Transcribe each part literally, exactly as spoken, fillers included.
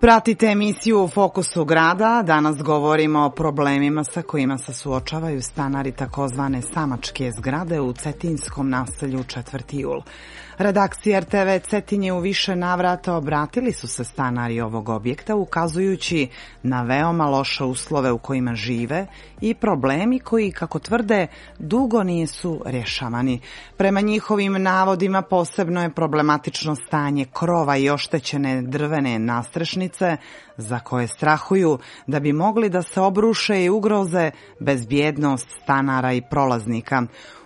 Pratite emisiju U fokusu grada. Danas govorimo o problemima sa kojima se suočavaju stanari takozvane samačke zgrade u cetinskom naselju četvrti jul. Redakcija er te ve Cetinje u više navrata obratili su se stanari ovog objekta ukazujući na veoma loše uslove u kojima žive i problemi koji, kako tvrde, dugo nisu rješavani. Prema njihovim navodima posebno je problematično stanje krova i oštećene drvene nastrešnice za koje strahuju da bi mogli da se obruše i ugroze bezbjednost stanara i prolaznika.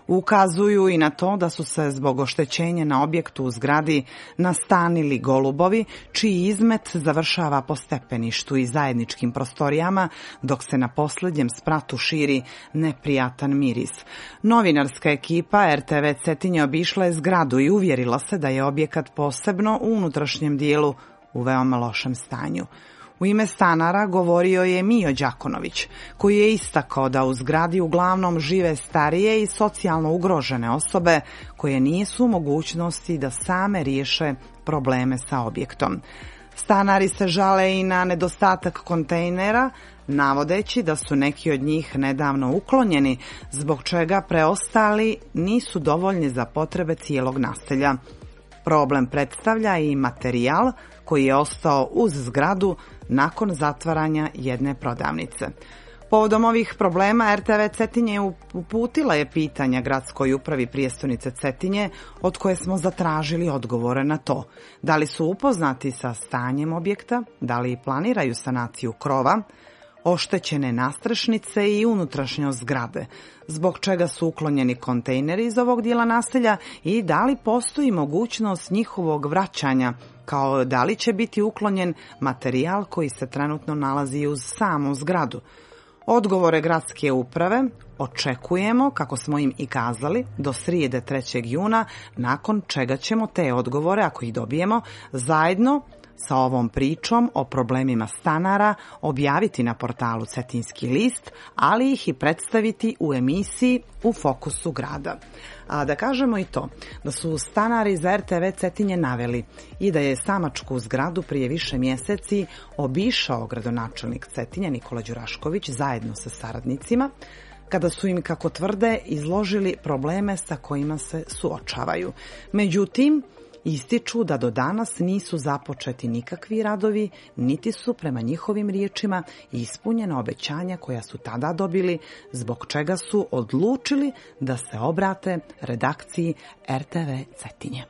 Ukazuju i na to da su se zbog oštećenja na objektu u zgradi nastanili golubovi, čiji izmet završava po stepeništu i zajedničkim prostorijama, dok se na posljednjem spratu širi neprijatan miris. Novinarska ekipa er te ve Cetinje obišla je zgradu i uvjerila se da je objekat posebno u unutrašnjem dijelu u veoma lošem stanju. U ime stanara govorio je Mijo Đakonović, koji je istakao da u zgradi uglavnom žive starije i socijalno ugrožene osobe koje nisu u mogućnosti da same riješe probleme sa objektom. Stanari se žale i na nedostatak kontejnera, navodeći da su neki od njih nedavno uklonjeni, zbog čega preostali nisu dovoljni za potrebe cijelog naselja. Problem predstavlja i materijal koji je ostao uz zgradu nakon zatvaranja jedne prodavnice. Povodom ovih problema er te ve Cetinje uputila je pitanja gradskoj upravi prijestolnice Cetinje, od koje smo zatražili odgovore na to. Da li su upoznati sa stanjem objekta, da li planiraju sanaciju krova, oštećene nastrešnice i unutrašnjost zgrade, zbog čega su uklonjeni kontejneri iz ovog dijela naselja i da li postoji mogućnost njihovog vraćanja, kao da li će biti uklonjen materijal koji se trenutno nalazi uz samu zgradu. Odgovore gradske uprave očekujemo, kako smo im i kazali, do srijede trećeg juna, nakon čega ćemo te odgovore, ako ih dobijemo, zajedno sa ovom pričom o problemima stanara objaviti na portalu Cetinski list, ali ih i predstaviti u emisiji U fokusu grada. A da kažemo i to, da su stanari za er te ve Cetinje naveli i da je samačku zgradu prije više mjeseci obišao gradonačelnik Cetinja Nikola Đurašković zajedno sa saradnicima, kada su im, kako tvrde, izložili probleme sa kojima se suočavaju. Međutim, ističu da do danas nisu započeti nikakvi radovi, niti su prema njihovim riječima ispunjena obećanja koja su tada dobili, zbog čega su odlučili da se obrate redakciji er te ve Cetinje.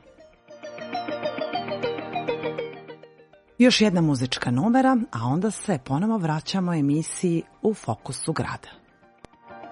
Još jedna muzička numera, a onda se ponovo vraćamo emisiji U fokusu grada.